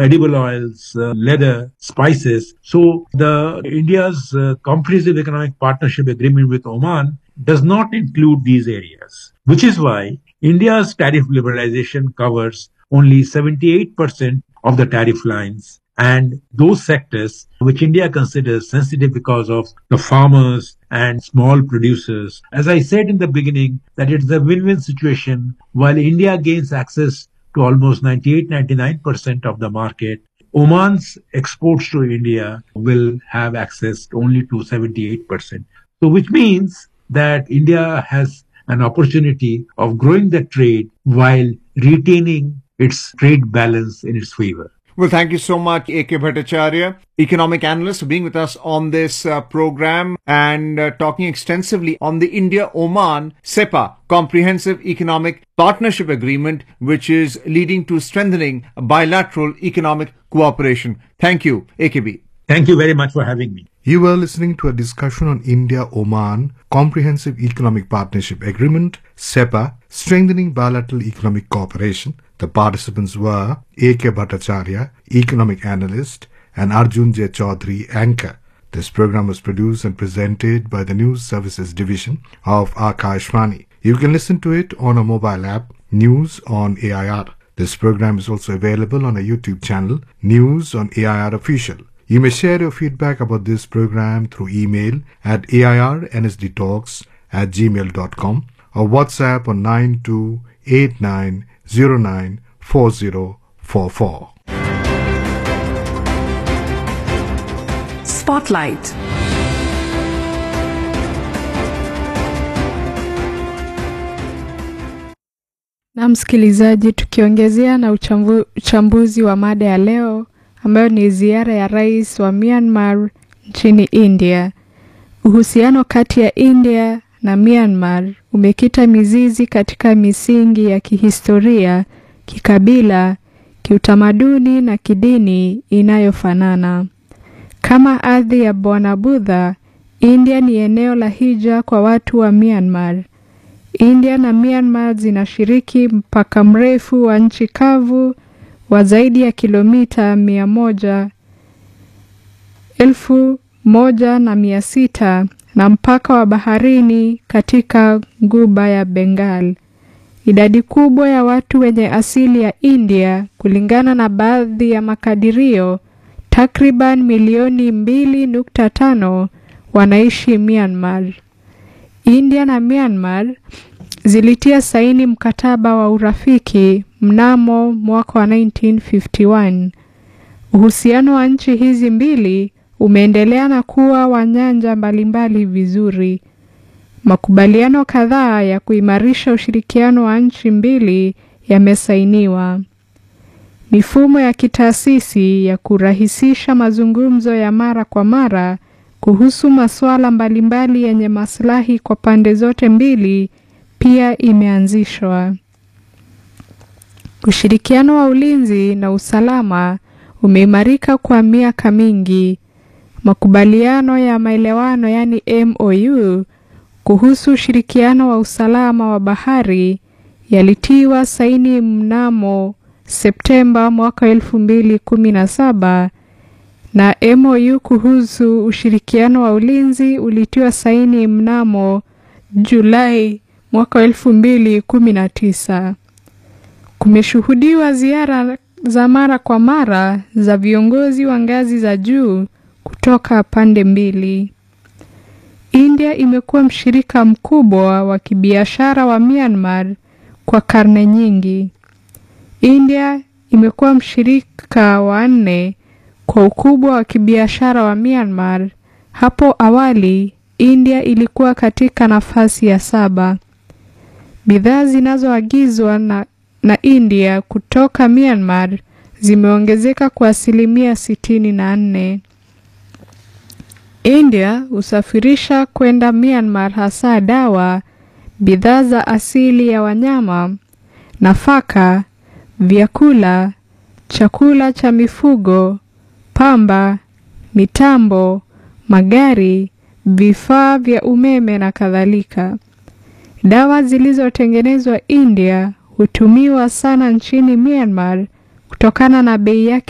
edible oils, leather, spices. So the India's comprehensive economic partnership agreement with Oman does not include these areas, which is why India's tariff liberalization covers only 78% of the tariff lines, and those sectors which India considers sensitive because of the farmers and small producers. As I said in the beginning, that it's a win-win situation. While India gains access to almost 98-99% of the market, Oman's exports to India will have access only to 78%. So which means that India has an opportunity of growing the trade while retaining its trade balance in its favor. Well, thank you so much, A.K. Bhattacharya, economic analyst, for being with us on this program and talking extensively on the India-Oman SEPA, Comprehensive Economic Partnership Agreement, which is leading to strengthening bilateral economic cooperation. Thank you, AKB. Thank you very much for having me. You were listening to a discussion on India-Oman Comprehensive Economic Partnership Agreement, SEPA, strengthening bilateral economic cooperation. The participants were A.K. Bhattacharya, economic analyst, and Arjun J. Chaudhary, anchor. This program was produced and presented by the News Services Division of Akashvani. You can listen to it on a mobile app, News on AIR. This program is also available on a YouTube channel, News on AIR Official. You may share your feedback about this program through email at airnsdtalks@gmail.com or WhatsApp on 9289094044. Spotlight. Na msikilizaji, tukiongezea na uchambuzi wa mada ya leo ambayo ni ziara ya rais wa Myanmar nchini India. Uhusiano kati ya India na Myanmar umekita mizizi katika misingi ya kihistoria, kikabila, kiutamaduni na kidini inayofanana. Kama ardhi ya Bwana Buddha, India ni eneo la hija kwa watu wa Myanmar. India na Myanmar zinashiriki mpaka mrefu wa nchi kavu wa zaidi ya kilomita 1,600 na mpaka wa baharini katika Ghuba ya Bengal. Idadi kubwa ya watu wenye asili ya India, kulingana na baadhi ya makadirio, takriban milioni 2.5 wanaishi Myanmar. India na Myanmar zilitia saini mkataba wa urafiki mnamo mwaka wa 1951. Uhusiano wa nchi hizi mbili umeendelea na kuwa wa nyanja mbalimbali vizuri. Makubaliano kadhaa ya kuimarisha ushirikiano wa nchi mbili yamesainiwa. Mifumo ya kitaasisi ya kurahisisha mazungumzo ya mara kwa mara kuhusu masuala mbalimbali yenye maslahi kwa pande zote mbili pia imeanzishwa. Ushirikiano wa ulinzi na usalama umeimarika kwa miaka mingi. Makubaliano ya maelewano yani MOU kuhusu ushirikiano wa usalama wa bahari yalitiwa saini mnamo Septemba mwaka 2017 na MOU kuhusu ushirikiano wa ulinzi ulitiwa saini mnamo Julai mwaka 2019. Kumeshuhudiwa ziara za mara kwa mara za viongozi wa ngazi za juu kutoka pande mbili. India imekuwa mshirika mkubwa wa kibiashara wa Myanmar kwa karne nyingi. India imekuwa mshirika wa 4 kwa ukubwa wa kibiashara wa Myanmar. Hapo awali, India ilikuwa katika nafasi ya 7. Bidhaa zinazoagizwa na India kutoka Myanmar zimeongezeka kwa 64%. India husafirisha kwenda Myanmar hasa dawa, bidhaa za asili ya wanyama, nafaka, vyakula, chakula cha mifugo, pamba, mitambo, magari, vifaa vya umeme na kadhalika. Dawa zilizotengenezwa India hutumiwa sana nchini Myanmar kutokana na bei yake